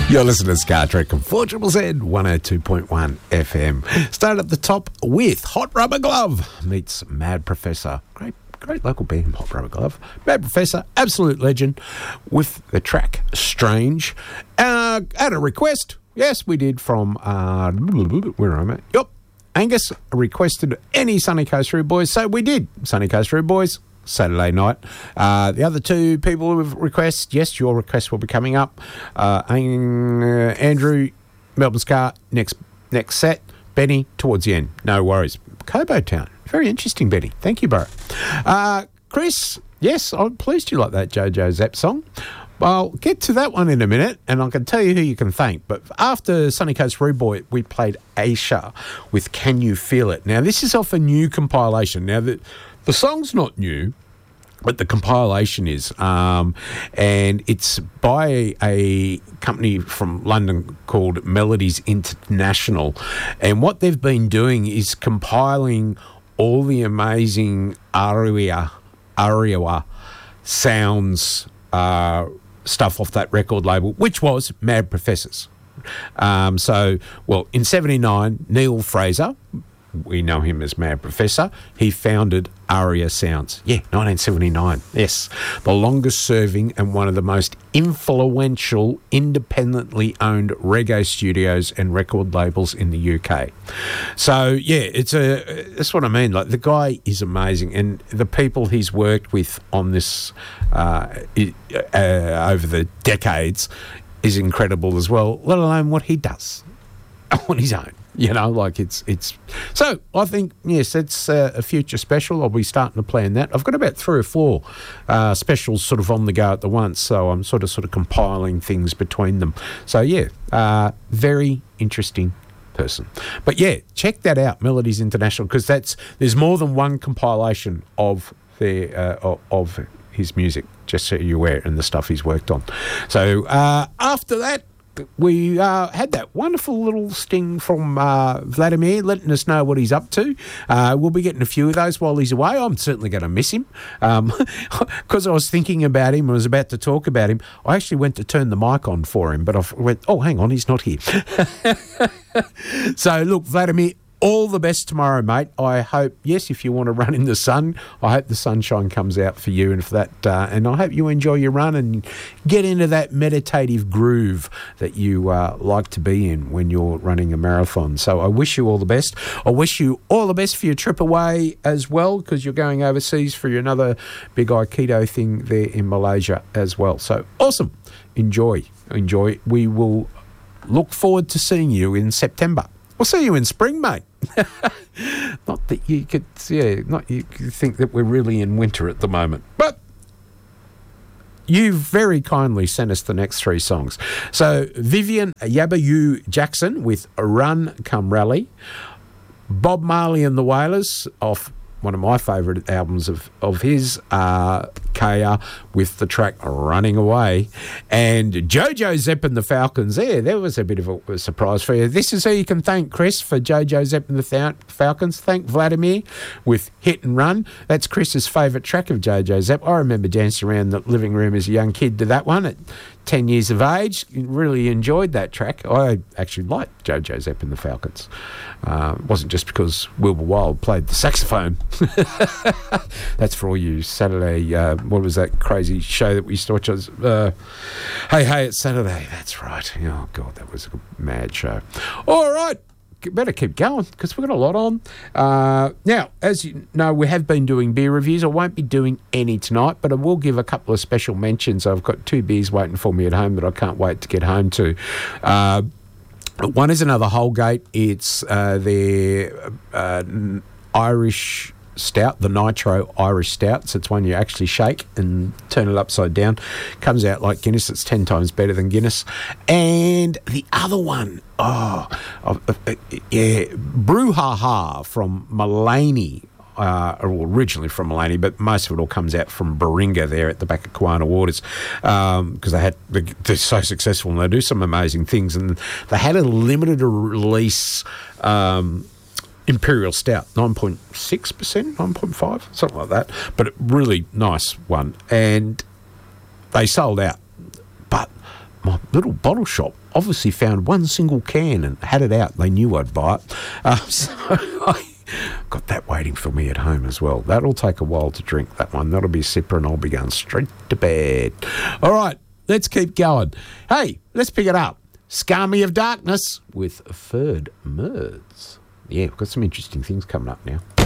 You're listening to Scar Trek on 4ZZZ 102.1 FM. Start at the top with Hot Rubber Glove meets Mad Professor. Great local band, Hot Rubber Glove. Mad Professor, absolute legend, with the track Strange. At a request, yes, we did from, where am I? Yup, Angus requested any Sunny Coast Rude Boys, so we did. Sunny Coast Rude Boys, Saturday night. The other two people with requests, yes, your request will be coming up. Andrew, Melbourne Scar, next set. Benny, towards the end. No worries. Cobo Town. Very interesting, Benny. Thank you, bro. Chris, yes, I'm pleased you like that JoJo Zapp song. I'll get to that one in a minute, and I can tell you who you can thank. But after Sunny Coast Rude Boy, we played Aisha with Can You Feel It? Now, this is off a new compilation. Now, the song's not new, but the compilation is. And it's by a company from London called Melodies International. And what they've been doing is compiling all the amazing aria sounds, stuff off that record label, which was Mad Professors. In 79, Neil Fraser, we know him as Mad Professor, he founded Aria Sounds. Yeah, 1979. Yes, the longest serving and one of the most influential independently owned reggae studios and record labels in the UK. So, yeah, that's what I mean. Like, the guy is amazing, and the people he's worked with on this over the decades is incredible as well, let alone what he does on his own. You know, like it's. So I think, yes, it's a future special. I'll be starting to plan that. I've got about 3 or 4 specials sort of on the go at the once, so I'm sort of compiling things between them. So yeah, very interesting person. But yeah, check that out, Melodies International, because there's more than one compilation of of his music, just so you're aware, and the stuff he's worked on. So after that, we had that wonderful little sting from Vladimir letting us know what he's up to. We'll be getting a few of those while he's away. I'm certainly going to miss him because I was thinking about him. I was about to talk about him. I actually went to turn the mic on for him, but I went, oh, hang on, he's not here. So, look, Vladimir, all the best tomorrow, mate. I hope, yes, if you want to run in the sun, I hope the sunshine comes out for you and for that. And I hope you enjoy your run and get into that meditative groove that you like to be in when you're running a marathon. So I wish you all the best. I wish you all the best for your trip away as well, because you're going overseas for another big Aikido thing there in Malaysia as well. So awesome. Enjoy. We will look forward to seeing you in September. We'll see you in spring, mate. Not that you could, you could think that we're really in winter at the moment. But you very kindly sent us the next 3 songs. So Vivian Yabayu Jackson with Run Come Rally, Bob Marley and the Wailers off one of my favourite albums of his, Kaya, with the track Running Away, and JoJo Zapp and the Falcons. There was a bit of a surprise for you. This is who you can thank, Chris, for JoJo Zapp and the Falcons. Thank Vladimir with Hit and Run. That's Chris's favourite track of JoJo Zapp. I remember dancing around the living room as a young kid to that one at 10 years of age. Really enjoyed that track. I actually liked JoJo Zapp and the Falcons. It wasn't just because Wilbur Wilde played the saxophone. That's for all you Saturday, what was that crazy show that we used to watch? Hey, it's Saturday. That's right. Oh, God, that was a mad show. All right. Better keep going because we've got a lot on. Now, as you know, we have been doing beer reviews. I won't be doing any tonight, but I will give a couple of special mentions. I've got 2 beers waiting for me at home that I can't wait to get home to. One is another Holgate. It's their Irish stout, the Nitro Irish Stout. So it's one you actually shake and turn it upside down. Comes out like Guinness. It's 10 times better than Guinness. And the other one, Brouhaha from Mullaney. Originally from Mullaney, but most of it all comes out from Baringa there at the back of Kiwana Waters, because they're so successful and they do some amazing things. And they had a limited release Imperial Stout, 9.6%, 9.5%, something like that, but a really nice one. And they sold out. But my little bottle shop obviously found one single can and had it out. They knew I'd buy it. So I got that waiting for me at home as well. That'll take a while to drink, that one. That'll be a sipper and I'll be going straight to bed. All right, let's keep going. Hey, let's pick it up. Scummy of Darkness with Ferd Merds. Yeah, we've got some interesting things coming up now.